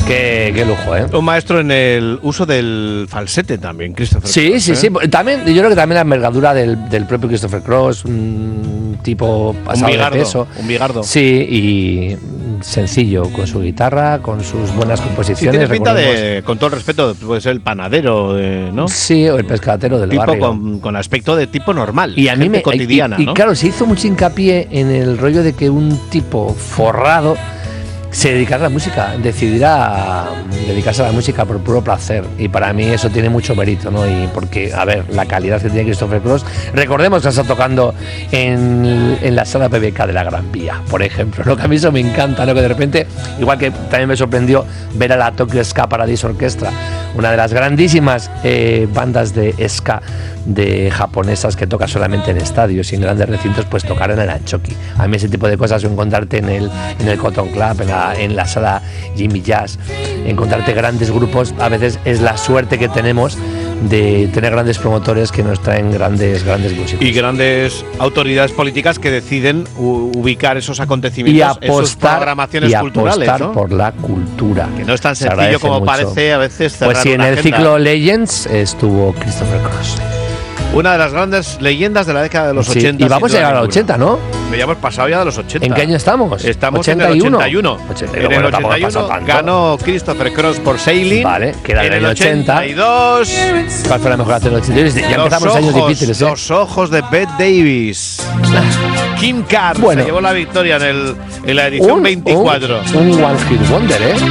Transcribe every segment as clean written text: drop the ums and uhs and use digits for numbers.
Qué lujo, ¿eh? Un maestro en el uso del falsete también, Christopher Sí, Cross, sí, sí. También, yo creo que también la envergadura del propio Christopher Cross, un tipo pasado de peso. Un bigardo. Sí, y sencillo, con su guitarra, con sus buenas composiciones. Sí, tiene pinta de, con todo el respeto, puede ser el panadero, ¿no? Sí, o el pescadero del tipo barrio. Con aspecto de tipo normal, y a mí me cotidiana, y ¿no? claro, se hizo mucho hincapié en el rollo de que un tipo forrado se dedicara a la música, decidirá dedicarse a la música por puro placer, y para mí eso tiene mucho mérito, ¿no? Y porque, a ver, la calidad que tiene Christopher Cross, recordemos que está tocando en la sala PBK de la Gran Vía, por ejemplo, lo que a mí eso me encanta, ¿no? Que de repente, igual que también me sorprendió ver a la Tokyo Ska Paradise Orchestra, una de las grandísimas bandas de ska de japonesas que toca solamente en estadios y en grandes recintos, pues tocar en el Anchoqui. A mí ese tipo de cosas, o encontrarte en el Cotton Club, en la sala Jimmy Jazz, encontrarte grandes grupos, a veces es la suerte que tenemos de tener grandes promotores que nos traen grandes músicos. Y grandes autoridades políticas que deciden ubicar esos acontecimientos en sus programaciones culturales, ¿no? Por la cultura. Que no es tan sencillo como mucho. Parece a veces cerrar. Pues sí, en el ciclo Legends estuvo Christopher Cross. Una de las grandes leyendas de la década de los 80. Y vamos a llegar a los 80, ¿no? Ya hemos pasado ya de los 80. ¿En qué año estamos? Estamos 81. En el 81 ganó Christopher Cross por Sailing. Vale, que era en el 82. ¿Cuál fue la mejor canción del 82? Ya empezamos los años difíciles, ¿eh? Los ojos de Bette Davis. Kim Carnes se llevó la victoria en la edición 24. Un One Hit Wonder, ¿eh?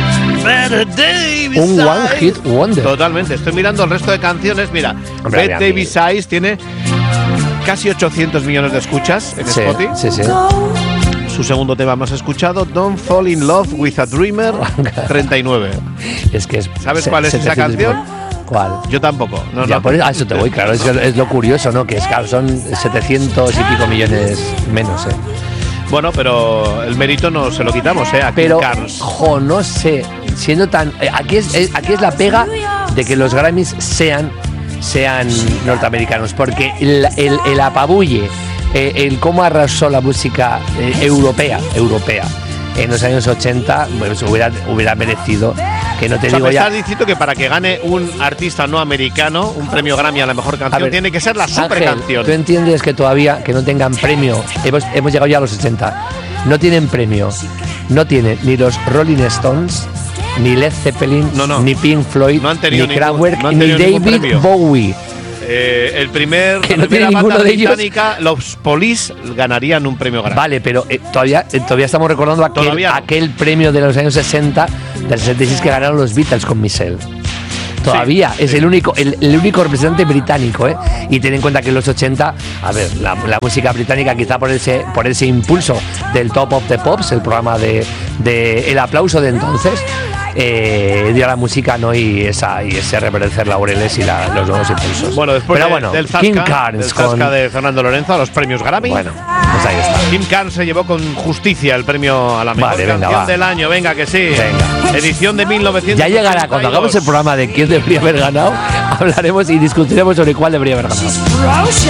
Un One Hit Wonder. Totalmente. Estoy mirando el resto de canciones. Mira, Bette Davis Eyes tiene casi 800 millones de escuchas en Spotify. Sí, sí. Su segundo tema más escuchado, Don't Fall in Love with a Dreamer, 39. Es que ¿Sabes cuál es esa canción? ¿Cuál? Yo tampoco. No, ya, pues a eso te voy, claro. Es lo curioso, ¿no? Que es, claro, son 700 y pico millones menos, ¿eh? Bueno, pero el mérito no se lo quitamos, a Kim Carnes. No sé, siendo tan... Aquí es la pega de que los Grammys sean norteamericanos, porque el apabulle, el cómo arrasó la música europea en los años 80, pues hubiera merecido, que no te digo me ya. Estás diciendo que para que gane un artista no americano un premio Grammy a la mejor canción, tiene que ser la super canción. Tú entiendes que todavía que no tengan premio, hemos llegado ya a los 80, no tienen premio, no tienen ni los Rolling Stones, ni Led Zeppelin, ni Pink Floyd, ni Kraftwerk, ni David Bowie. La no primera banda británica, los Police, ganarían un premio Grammy. Vale, pero todavía estamos recordando aquel premio de los años 60, del 66, que ganaron los Beatles con Michelle. Todavía es el único representante británico, ¿eh? Y ten en cuenta que en los 80, a ver, la música británica, quizá por ese impulso del Top of the Pops, el programa de el aplauso de entonces, dio a la música, ¿no? Y ese reverdecer laureles y los nuevos impulsos. Bueno, después del Kim Carnes de Fernando Lorenzo a los premios Grammy. Bueno, pues ahí está. Kim Carnes se llevó con justicia el premio a la mejor canción del año. Venga, que sí. Venga. Edición de 1982. Ya llegará, cuando hagamos el programa de quién debería haber ganado, hablaremos y discutiremos sobre cuál debería haber ganado.